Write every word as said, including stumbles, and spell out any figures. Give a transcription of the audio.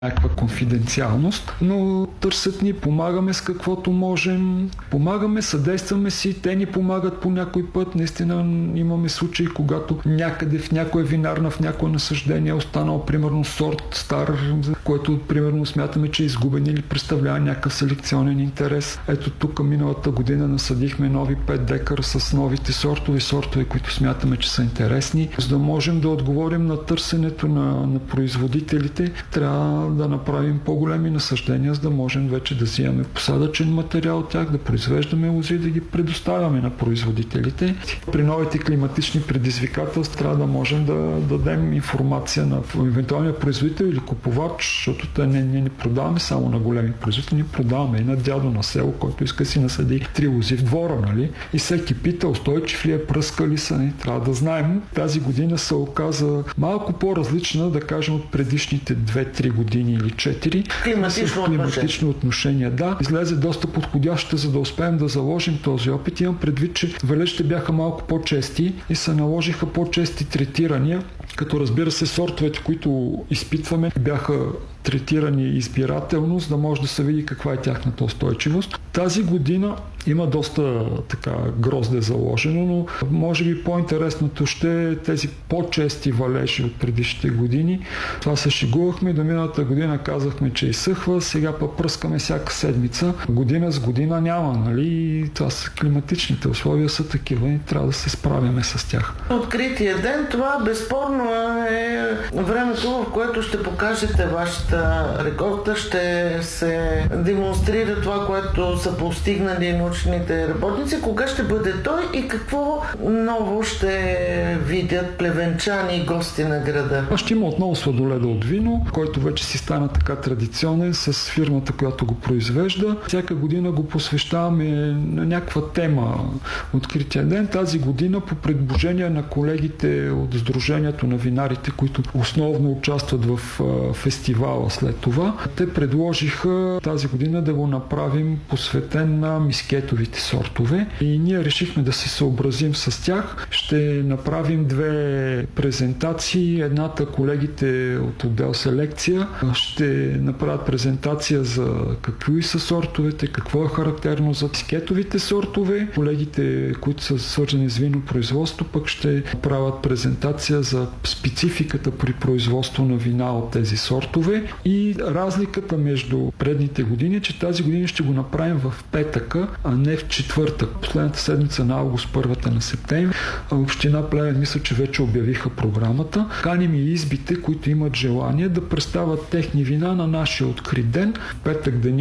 някаква конфиденциалност, но търсят ни, помагаме с каквото можем, помагаме, съдействаме си, те ни помагат по някой път. Наистина имаме случаи, когато някъде в някоя винарна, в някое насъждение е останал примерно сорт стар, който примерно смятаме, че е изгубен или представлява някакъв селекционен интерес. Ето тук миналата година насъдихме нови пет декара с новите сортове, сортове, които смятаме, че са интересни. За да можем да отговорим на търсенето на, на производителите, трябва да направим по-големи насъждения, за да можем вече да взимаме посадъчен материал от тях, да произвеждаме лози и да ги предоставяме на производителите. При новите климатични предизвикателства трябва да можем да дадем информация на евентуалния производител или купувач, защото те не, не, не продаваме само на големи производители, ни продаваме и на дядо на село, който иска си насъди три лози в двора, нали? И всеки пита, устойчив ли е, пръска ли са, не? Трябва да знаем. Тази година се оказа малко по-различна, да кажем, от предишните две-три години или четири. Климатично, климатично отношение. Да, излезе доста подходяща, за да успеем да заложим този опит. Имам предвид, че валежите бяха малко по-чести и се наложиха по-чести третирания, като разбира се сортовете, които изпитваме, бяха третирани избирателно, за да може да се види каква е тяхната устойчивост. Тази година има доста така грозде заложено, но може би по-интересното ще е тези по-чести валежи от предишните години. Това се шегувахме, до миналата година казахме, че изсъхва, сега пък пръскаме всяка седмица. Година с година няма, нали? Това са климатичните условия са такива и трябва да се справяме с тях. Открития ден, това безспорно е времето, в което ще покажете вашата рекорда, ще се демонстрира това, което са постигнали научните работници. Кога ще бъде той и какво ново ще видят плевенчани и гости на града? Ще има отново сладоледа от вино, който вече си стана така традиционен с фирмата, която го произвежда. Всяка година го посвещаваме на някаква тема открития ден. Тази година по предложение на колегите от Сдружението на винарите, които основно участват в фестивала след това, те предложиха тази година да го направим посветен на мискетовите сортове и ние решихме да се съобразим с тях. Ще направим две презентации. Едната колегите от отдел селекция ще направят презентация за какви са сортовете, какво е характерно за мискетовите сортове. Колегите, които са свързани с винопроизводство, пък ще правят презентация за спецификата при производство на вина от тези сортове. И разликата между предните години е, че тази година ще го направим в петъка, а не в четвъртък. Последната седмица на август, първата на септември. Община Плевен мисля, че вече обявиха програмата. Каним и избите, които имат желание да представят техни вина на нашия открит ден. В петък деня